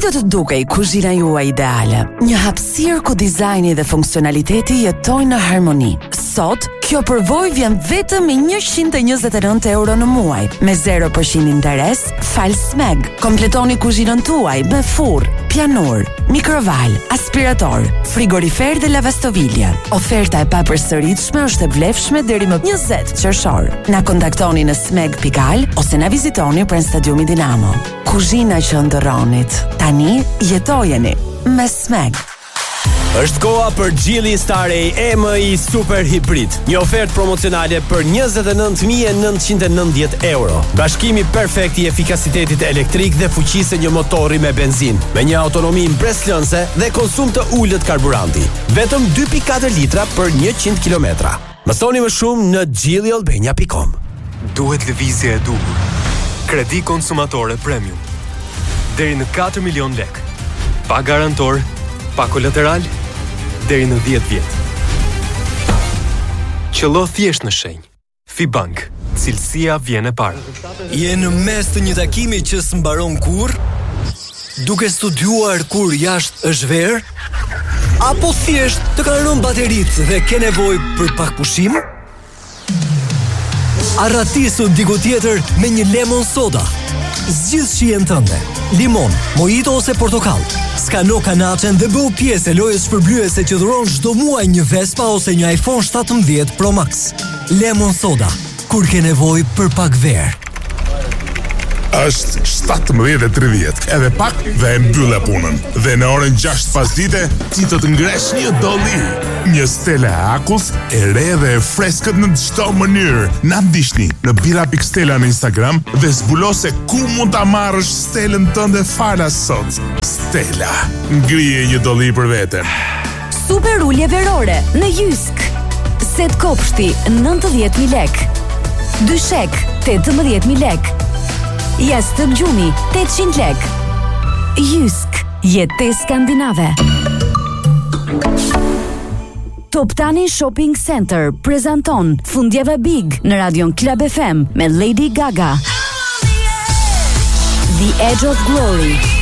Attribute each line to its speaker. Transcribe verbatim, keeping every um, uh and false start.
Speaker 1: do të dukej kuzhina juaj ideale? Një hapësirë ku dizajni dhe funksionaliteti jetojnë në harmoni. Sot, kjo përvojë vjen vetëm me njëqind e njëzet e nëntë euro në muaj, me zero përqind interes, fal smeg. Kompletoni kuzhinën tuaj me furrë, pianur, mikroval, aspirator, frigorifer dhe lavastovilje. Oferta e papërsëritshme është e vlefshme deri më njëzet qershor. Na kontaktoni në smeg pikë al ose na vizitoni pranë stadiumit Dinamo. Kuzhina që ndërronit. Tani jetojeni me Smeg.
Speaker 2: Është koha për Geely Star-A M I Super Hybrid. Një ofertë promocionale për njëzet e nëntë mijë e nëntëqind e nëntëdhjetë euro. Bashkimi perfekt i efikasitetit elektrik dhe fuqisë një motori me benzinë, me një autonomi impresionante dhe konsum të ulët karburanti. Vetëm dy pikë katër litra për njëqind kilometra. Mësoni më shumë në geely albania pikë com.
Speaker 3: Duhet lëvizje e duhur. Kredi konsumatore premium. Deri në katër milion lek. Pa garantor, pa kolateral, deri në dhjetë vjet. Qëllo thjesht në shenjë. Fibank, cilësia vjen e para.
Speaker 4: Je në mes të një takimi që s'mbaron kurrë? Duke studiuar kur jashtë është verë? Apo thjesht të kanë rënë bateritë dhe ke nevojë për pak pushim? Arratisu diku tjetër me një lemon soda. Zgjidh shijen tënde. Limon, mojito ose portokall. Skano kanaçen dhe bëu pjesë e lojës shpërblyese që dhuron çdo muaj një Vespa ose një iPhone shtatëmbëdhjetë Pro Max. Lemon soda, kur ke nevojë për pak verë.
Speaker 5: Është shtatëmbëdhjetë e tridhjetë, edhe pak dhe e mbyllë punën. Dhe në orën gjashtë pasdite, ti të të ngresh një dolli. Një stele e akull, e re dhe e freskët në çdo mënyrë. Na ndiqni në bira pikë stela në Instagram dhe zbulo se ku mund ta marrësh stelën tënde fala sot. Stela, ngrije një dolli për veten.
Speaker 6: Super ulje verore në Jysk. Set kopshti nëntëdhjetë mijë lek. Dyshek tetëmbëdhjetë mijë lek. Jashtëm gjumi tetëqind lek. Jysk, jetë skandinave. Top Tani Shopping Center prezanton Fundjava Big në Radion Club F M me Lady Gaga. The Edge of Glory.